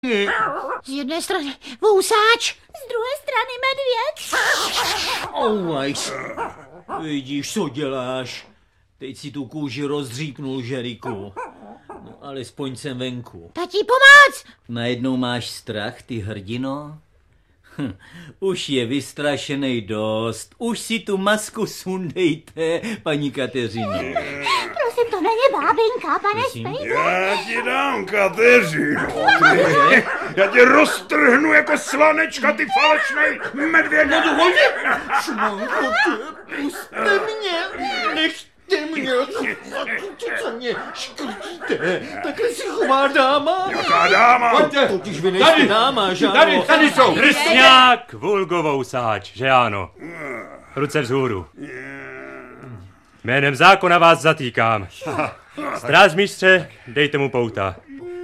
Z jedné strany vousáč, z druhé strany medvěd. Oulaj, vidíš, co děláš? Teď si tu kůži rozdřípnul, Žeriku. No, alespoň jsem venku. Tati, pomoc! Najednou máš strach, ty hrdino? Už je vystrašenej dost. Už si tu masku sundejte, paní Kateřino. Prosím, to není bábinka, pane Spejde. Já ti dám, Kateřino. Já tě roztrhnu jako slanečka, ty falešnej medvědě. Šmanko, puste mě, nechte mě, co mě škrtíte, takhle si chová dáma. Jaká dáma? Totiž vy nejste dáma, že ano? Tady jsou. Drsňák, vulgovousáč, že ano. Ruce vzhůru. Jménem zákona vás zatýkám. Strážmistře, dejte mu pouta.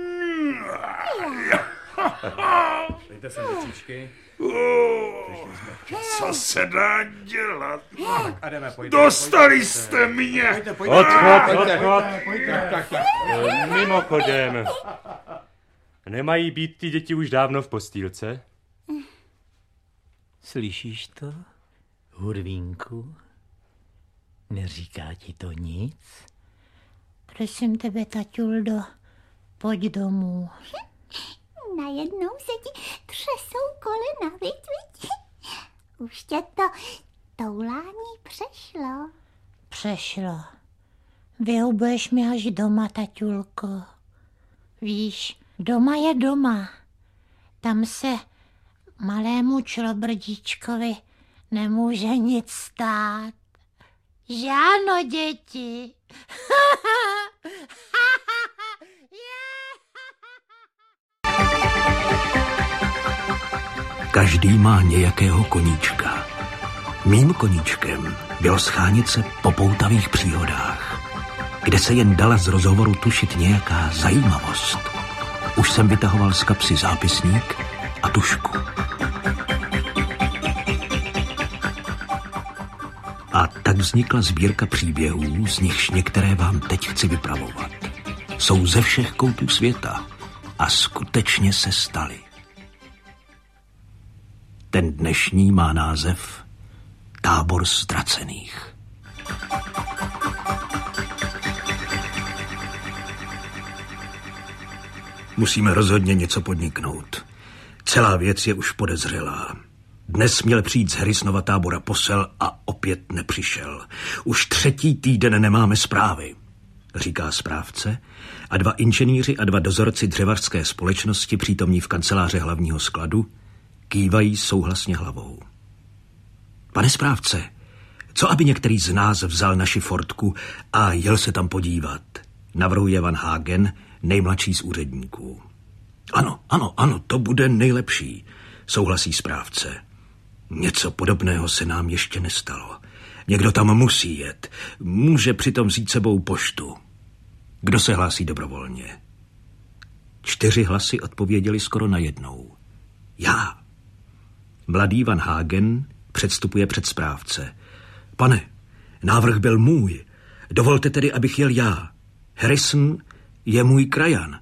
Dejte sem ručičky. Co se dá dělat? A jdeme, pojďte. Dostali jste mě. Odchod. Mimochodem. Nemají být ty děti už dávno v postýlce? Slyšíš to, Hurvínku? Neříká ti to nic? Prosím tebe, taťuldo, pojď domů. Najednou se ti třesou kolena, viď? Už tě to toulání přešlo. Přešlo. Vyhubuješ mi až doma, taťulko. Víš, doma je doma. Tam se malému člobrdíčkovi nemůže nic stát. Že ano, děti? Každý má nějakého koníčka. Mým koníčkem bylo schánět se po poutavých příhodách, kde se jen dala z rozhovoru tušit nějaká zajímavost. Už jsem vytahoval z kapsy zápisník a tužku. A tak vznikla sbírka příběhů, z nichž některé vám teď chci vypravovat. Jsou ze všech koutů světa a skutečně se staly. Ten dnešní má název Tábor ztracených. Musíme rozhodně něco podniknout. Celá věc je už podezřelá. Dnes měl přijít z Harrisonova tábora posel a opět nepřišel. Už 3. týden nemáme zprávy, říká správce, a 2 inženýři a 2 dozorci dřevařské společnosti přítomní v kanceláře hlavního skladu kývají souhlasně hlavou. Pane správce, co aby některý z nás vzal naši Fordku a jel se tam podívat, navrhuje Van Hagen, nejmladší z úředníků. Ano, to bude nejlepší, souhlasí správce. Něco podobného se nám ještě nestalo. Někdo tam musí jet. Může přitom vzít sebou poštu. Kdo se hlásí dobrovolně? 4 hlasy odpověděli skoro najednou. Já. Mladý Van Hagen předstupuje před správce. Pane, návrh byl můj. Dovolte tedy, abych jel já. Harrison je můj krajan.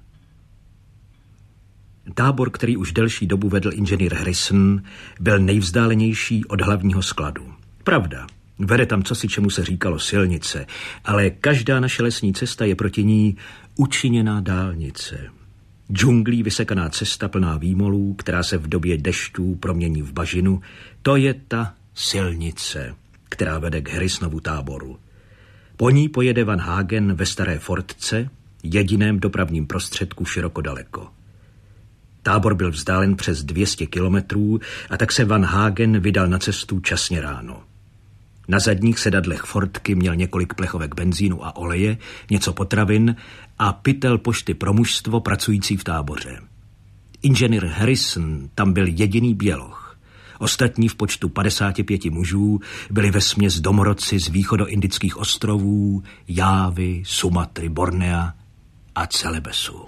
Tábor, který už delší dobu vedl inženýr Harrison, byl nejvzdálenější od hlavního skladu. Pravda, vede tam cosi, čemu se říkalo silnice, ale každá naše lesní cesta je proti ní učiněná dálnice. Džunglí vysekaná cesta plná výmolů, která se v době dešťů promění v bažinu, to je ta silnice, která vede k Harrisonovu táboru. Po ní pojede Van Hagen ve staré Fordce, jediném dopravním prostředku široko daleko. Tábor byl vzdálen přes 200 kilometrů a tak se Van Hagen vydal na cestu časně ráno. Na zadních sedadlech Fordky měl několik plechovek benzínu a oleje, něco potravin a pytel pošty pro mužstvo pracující v táboře. Inženýr Harrison tam byl jediný běloch. Ostatní v počtu 55 mužů byli vesměs domorodci z východoindických ostrovů, Jávy, Sumatry, Bornea a Celebesu.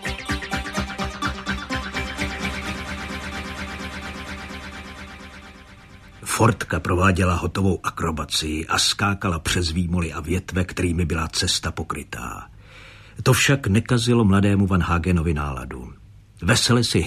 Fordka prováděla hotovou akrobaci a skákala přes výmoly a větve, kterými byla cesta pokrytá. To však nekazilo mladému Van Hagenovi náladu. Vesele si